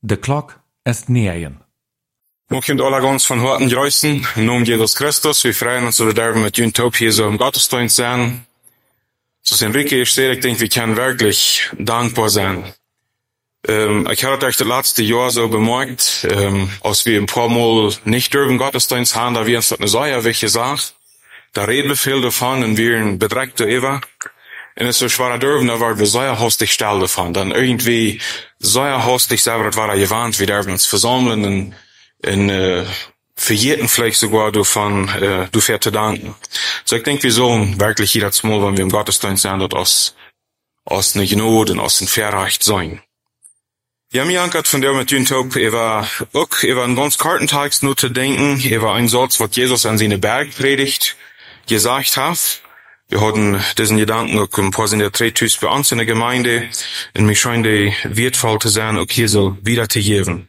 De klok est 9. We kunnen alle ons van harten juichen, in naam Jesus Christus. We freuen uns, dat we daar met jullie top hier zo im Gottesdienst zijn. Zoals Enrique hier steht, ik denk, we kunnen wirklich dankbaar zijn. Ich hatte euch das letzte Jahr so bemerkt, als wir ein paar Mal nicht dürfen Gottesdienst haben, da wir uns das eine sehr wichtige Sache. Da reden wir viel davon und wir ein bedreckter Eva. Und es ist so schwer dürfen, da war wir sehr hastig still davon. Dann irgendwie sehr hastig selber, das war ja gewarnt, wir dürfen uns versammeln und für jeden vielleicht sogar davon, dafür zu danken. So ich denke, wir sollen wirklich jedes Mal, wenn wir im Gottesdienst sind, dort aus eine Gnade und aus ein Verrecht sein. Ja, mir ankert von der mit Jüntop, über einen ganz karten Text nur zu denken, über einen Satz, was Jesus an seine Bergpredigt gesagt hat. Wir hatten diesen Gedanken auch ein paar in der Tretus bei uns in der Gemeinde, und mir scheint die wertvoll zu sein, auch hier so wieder zu geben.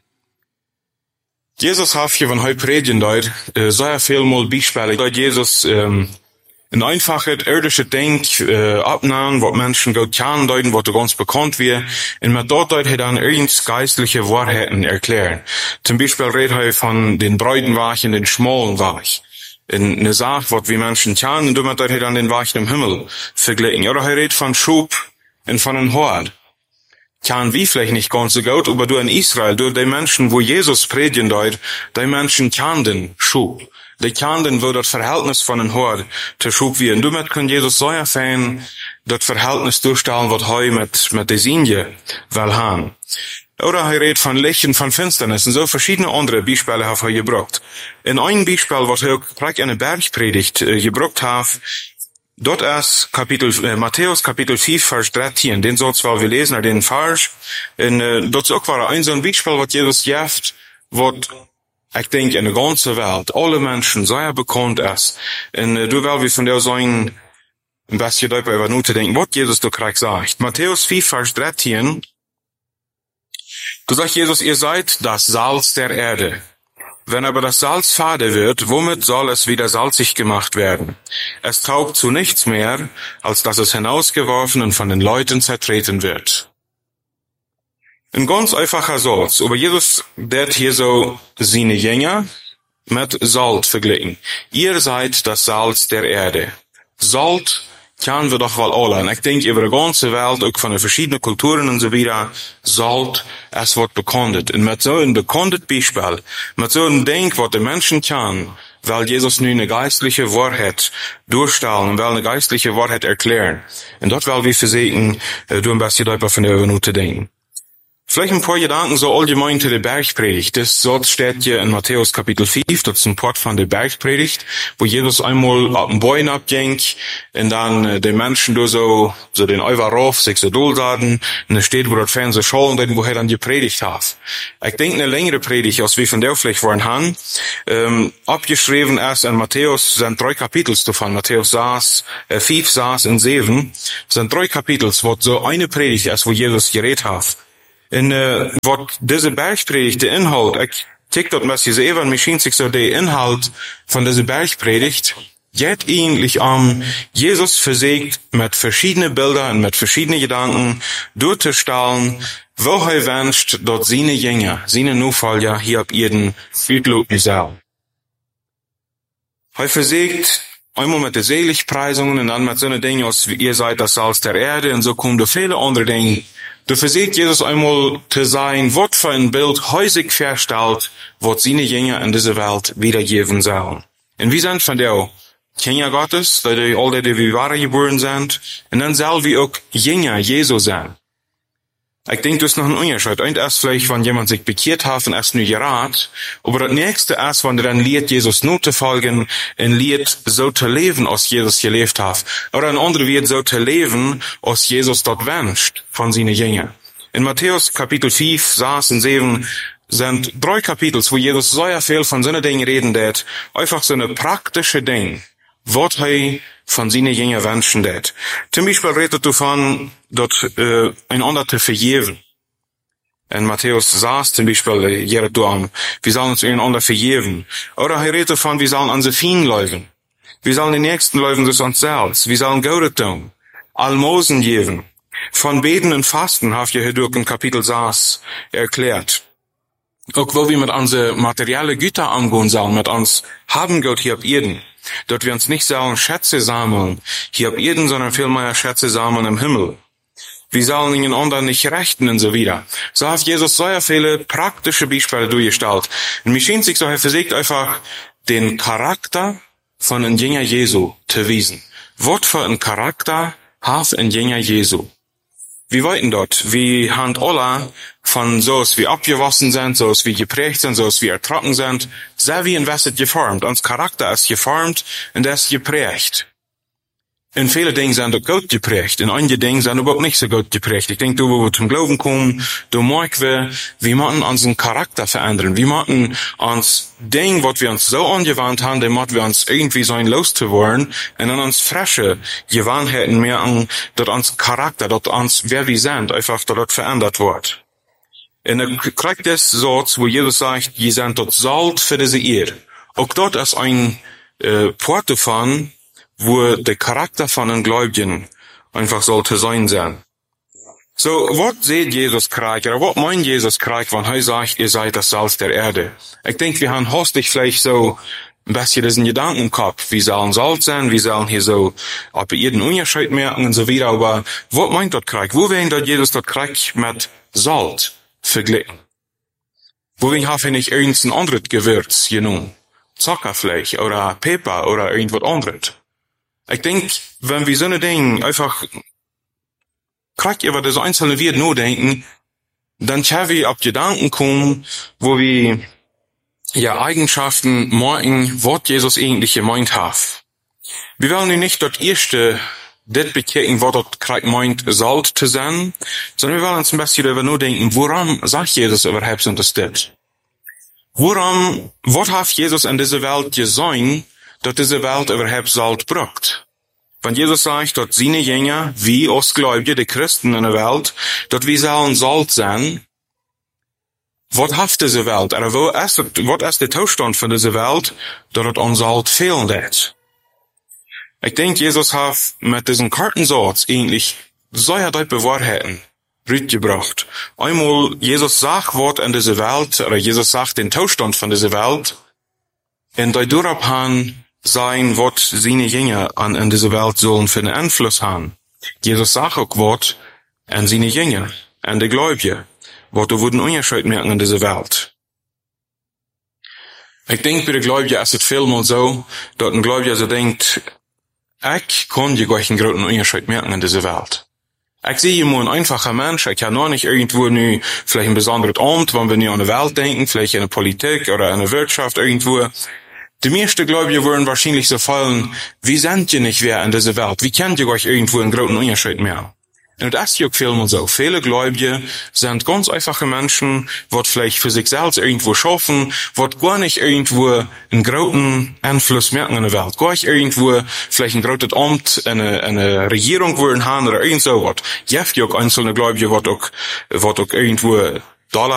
Jesus hat hier von heute predigen dort, sehr viel mal Beispiele, dort Jesus, ein einfaches irdisches Denk abnahmen, was Menschen dort kennen, deuten, was ganz bekannt wird, und mit dort er dann irgend geistliche Wahrheiten erklären. Zum Beispiel redet er von den breiten Weg und den schmalen Weg. In eine Sache, was wir Menschen kennen, und damit er dann den Weg im Himmel verglichen. Oder er redet von Schub und von einem Hort. Kennen wir vielleicht nicht ganz so gut, aber du in Israel, du die Menschen, wo Jesus predigen dort, die Menschen kennen den Schub. Die kennen, wo das Verhältnis von einem Hort zu Schub wird. Und damit kann Jesus so erfahren, das Verhältnis durchstellen, was er mit der Sinje will haben. Oder er redet von Licht und von Finsternis. Und so verschiedene andere Beispiele hat er gebracht. In einem Beispiel, was er gleich eine Bergpredigt gebracht hat, dort ist Matthäus Kapitel 5, Vers 13. Den soll zwar wir lesen, den Vers. Und dort auch war ein so ein Beispiel, was Jesus gibt, was ich denke, in der ganzen Welt, alle Menschen sehr bekannt ist. Und du willst wie von der sagen, ein bisschen darüber über nur zu denken, was Jesus da gleich sagt. Matthäus 5, Vers 13. Du sagst Jesus, ihr seid das Salz der Erde. Wenn aber das Salz fade wird, womit soll es wieder salzig gemacht werden? Es taugt zu nichts mehr, als dass es hinausgeworfen und von den Leuten zertreten wird. Ein ganz einfacher Satz, aber Jesus, der hat hier so seine Jünger mit Salz verglichen. Ihr seid das Salz der Erde. Salz kennen wir doch wohl alle. Und ich denke, über die ganze Welt, auch von den verschiedenen Kulturen und so weiter, Salz, es wird bekannt. Und mit so einem bekannten Beispiel, mit so einem Denk, was die Menschen kennen, weil Jesus nun eine geistliche Wahrheit durchstellen und will eine geistliche Wahrheit erklären. Und dort will wir versuchen, du ein bisschen darüber von der Minute denken. Vielleicht ein paar Gedanken so allgemein zu der Bergpredigt. Das Satz steht hier in Matthäus Kapitel 5, das ist ein Part von der Bergpredigt, wo Jesus einmal auf den Bäumen abging und dann die Menschen da so den Overrauf sich so durchsahen und es steht, wo das Fernsehen schauen, wo er dann gepredigt hat. Ich denke, eine längere Predigt, als wir von der vielleicht vorhin haben, abgeschrieben erst in Matthäus, sind 3 Kapitel davon. Matthäus 5, 6 und 7, sind 3 Kapitel, wo so eine Predigt ist, wo Jesus geredet hat. En wat deze bergpredigt, de inhoud, ik tik dat met je even, misschien zich zo de inhoud van deze bergpredigt, geht eigentlich Jesus versucht mit verschiedenen Bildern und mit verschiedenen Gedanken durchzustellen, wo er wünscht, dort seine Jünger, seine Nachfolger hier auf Erden fühlten sollen. Er versucht einmal mit den Seligpreisungen und dann mit so einer Dinge, als ihr seid das Salz der Erde, und so kommen da viele andere Dinge. Du versuchst Jesus einmal zu sein, was für ein Bild häusig verstellt, was seine Jünger in dieser Welt wiedergeben sollen. Und wir sind von der Kinder Gottes, die alle, die wir wahr geboren sind, und dann sollen wir auch Jünger Jesu sein. Ich denke, das ist noch ein Unterschied. Und erst vielleicht, wenn jemand sich bekehrt hat und erst nur gerat, aber das nächste ist, wenn er dann lehrt, Jesus nur zu folgen und lehrt, so zu leben, als Jesus gelebt hat. Oder ein anderer wird so zu leben, als Jesus dort wünscht von seinen Jüngern. In Matthäus Kapitel 5, 6 und 7 sind 3 Kapitel, wo Jesus sehr viel von seinen Dingen reden wird, einfach so eine praktische Ding, was er von seinen Jüngern wünschen wird. Zum Beispiel redet davon, dort einander zu vergeben. In Matthäus 6 zum Beispiel redet davon, wir sollen uns einander vergeben. Oder er redet davon, wir sollen an sie Fien laufen. Wir sollen den Nächsten laufen durch uns selbst. Wir sollen Gutes tun. Almosen geben. Von Beten und Fasten habt ihr hier durch in Kapitel 6 erklärt. Auch wo wir mit unseren materiellen Güter umgehen sollen, mit uns haben Gott hier auf Erden, dort wir uns nicht sollen Schätze sammeln, hier auf Erden, sondern vielmehr Schätze sammeln im Himmel. Wir sollen ihnen anderen nicht rechten und so wieder. So hat Jesus sehr viele praktische Beispiele durchgestellt. Und mir scheint sich so, er versucht einfach, den Charakter von einem Jünger Jesu zu wiesen. Was für ein Charakter hat ein Jünger Jesu? Wir wollten dort, wir haben alle von so, als wir abgewaschen sind, so, als wir geprägt sind, so, als wir ertrocken sind, sehr wie ein Wasser geformt. Uns Charakter ist geformt und ist geprägt. In viele Dinge sind auch gut geprägt, in einige Dinge sind überhaupt nicht so gut geprägt. Ich denke, wo wir zum Glauben kommen, da merken wir müssen unseren Charakter verändern. Wir müssen uns Dinge, was wir uns so angewandt haben, dem wir uns irgendwie sein loszuwollen, und dann uns frische Gewohnheiten merken, dass uns Charakter, dass uns, wer wir sind, einfach dort verändert wird. Und dann kriegt es Satz, wo Jesus sagt, ihr seid dort Salz für diese Erde. Auch dort ist ein Port davon, wo der Charakter von einem Gläubigen einfach sollte sein. So, was sieht Jesus Krieg, oder was meint Jesus Krieg, wenn er sagt, ihr seid das Salz der Erde? Ich denke, wir haben hastig vielleicht so ein bisschen diesen Gedanken im Kopf. Wir sollen Salz sein, wir sollen hier so, ob wir jeden Unterschied merken und so wieder, aber was meint dort Krieg? Wo werden dort Jesus dort Krieg mit Salz verglichen? Wo haben wir nicht irgendein anderes Gewürz genommen? Zuckerfleisch oder Pfeffer oder irgendwas anderes? Ich denke, wenn wir so eine Dinge einfach kriegt über das einzelne Wort nachdenken, dann können wir auf Gedanken kommen, wo wir ja Eigenschaften merken, was Jesus eigentlich gemeint hat. Wir wollen nicht dort erste das bekehren, was dort kriegt meint, Salz zu sein, sondern wir wollen uns ein bisschen darüber nachdenken, woran sagt Jesus überhaupt und das? Was hat Jesus in dieser Welt gesehen, dass diese Welt überhaupt Salz braucht? Wenn Jesus sagt, dass seine Jünger, wie als Gläubige, die Christen in der Welt, dass wir sollen Salz sein, was hat diese Welt? Oder was ist der Zustand von dieser Welt, dass es an Salz fehlen wird? Ich denke, Jesus hat mit diesem Kartensatz eigentlich sehr deutlich Bewahrheiten gebracht. Einmal, Jesus sagt, was in dieser Welt, oder Jesus sagt den Zustand von dieser Welt, und dadurch haben sein, was seine Jünger in dieser Welt sollen für einen Einfluss haben. Jesus sagt auch, was an seine Jünger, an die Gläubigen, was da wurden Unterschied merken in dieser Welt. Ich denke, bei den Gläubigen ist es vielmal so, dass ein Gläubiger so denkt, ich kann dir gar keinen großen Unterschied merken in dieser Welt. Ich sehe immer ein einfacher Mensch, ich kann noch nicht irgendwo nu, vielleicht ein besonderes Amt, wenn wir nicht an die Welt denken, vielleicht in der Politik oder in der Wirtschaft irgendwo. Die meisten Gläubigen würden wahrscheinlich so fallen, wie sind ihr nicht wer in dieser Welt? Wie könnt ihr euch irgendwo einen großen Unterschied mehr? Und das ist ja auch vielmal so. Viele Gläubige sind ganz einfache Menschen, die vielleicht für sich selbst irgendwo schaffen, die gar nicht irgendwo einen großen Einfluss merken in der Welt. Gar nicht irgendwo vielleicht ein großes Amt in einer Regierung wollen haben oder irgend so was. Es gibt ja auch einzelne Gläubige, die auch irgendwo